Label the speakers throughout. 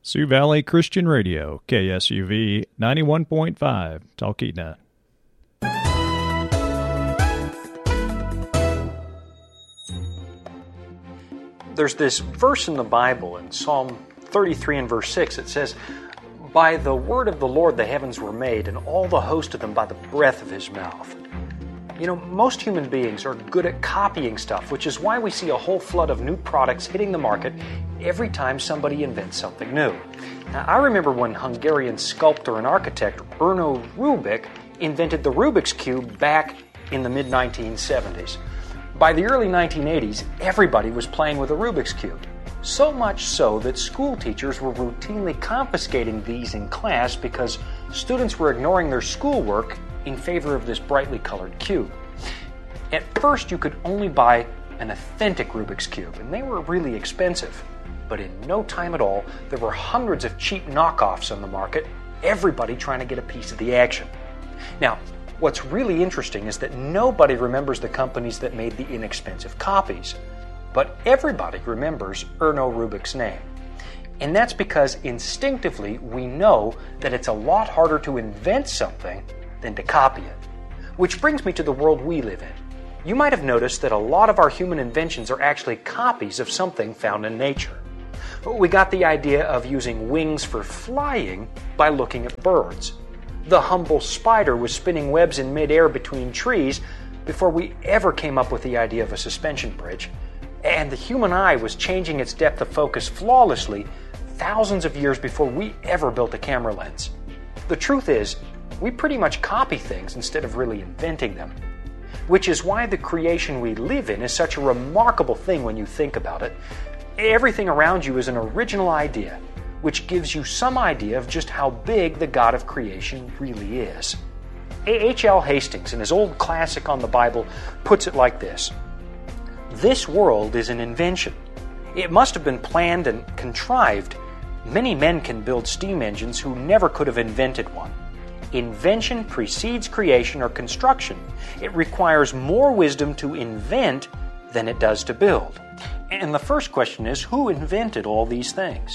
Speaker 1: Sioux Valley Christian Radio, KSUV 91.5, Talkeetna.
Speaker 2: There's this verse in the Bible in Psalm 33 and verse 6. It says, "By the word of the Lord the heavens were made, and all the host of them by the breath of his mouth." You know, most human beings are good at copying stuff, which is why we see a whole flood of new products hitting the market every time somebody invents something new. Now, I remember when Hungarian sculptor and architect Erno Rubik invented the Rubik's Cube back in the mid-1970s. By the early 1980s, everybody was playing with a Rubik's Cube. So much so that school teachers were routinely confiscating these in class because students were ignoring their schoolwork in favor of this brightly colored cube. At first, you could only buy an authentic Rubik's Cube, and they were really expensive. But in no time at all, there were hundreds of cheap knockoffs on the market, everybody trying to get a piece of the action. Now, what's really interesting is that nobody remembers the companies that made the inexpensive copies, but everybody remembers Erno Rubik's name. And that's because instinctively we know that it's a lot harder to invent something than to copy it. Which brings me to the world we live in. You might have noticed that a lot of our human inventions are actually copies of something found in nature. We got the idea of using wings for flying by looking at birds. The humble spider was spinning webs in midair between trees before we ever came up with the idea of a suspension bridge. And the human eye was changing its depth of focus flawlessly thousands of years before we ever built a camera lens. The truth is, we pretty much copy things instead of really inventing them. Which is why the creation we live in is such a remarkable thing when you think about it. Everything around you is an original idea, which gives you some idea of just how big the God of creation really is. H.L. Hastings, in his old classic on the Bible, puts it like this: "This world is an invention. It must have been planned and contrived. Many men can build steam engines who never could have invented one. Invention precedes creation or construction. It requires more wisdom to invent than it does to build." And the first question is, who invented all these things?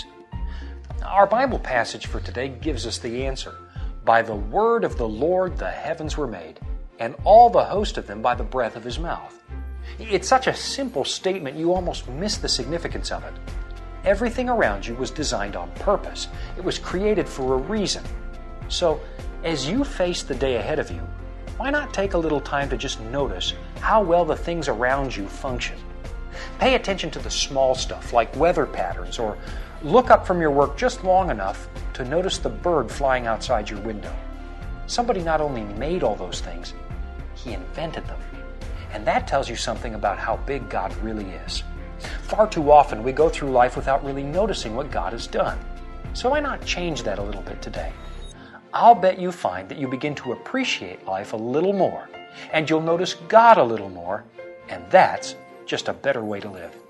Speaker 2: Our Bible passage for today gives us the answer. By the word of the Lord the heavens were made, and all the host of them by the breath of his mouth. It's such a simple statement you almost miss the significance of it. Everything around you was designed on purpose. It was created for a reason. So, as you face the day ahead of you, why not take a little time to just notice how well the things around you function? Pay attention to the small stuff like weather patterns, or look up from your work just long enough to notice the bird flying outside your window. Somebody not only made all those things, he invented them. And that tells you something about how big God really is. Far too often we go through life without really noticing what God has done. So why not change that a little bit today? I'll bet you find that you begin to appreciate life a little more, and you'll notice God a little more, and that's just a better way to live.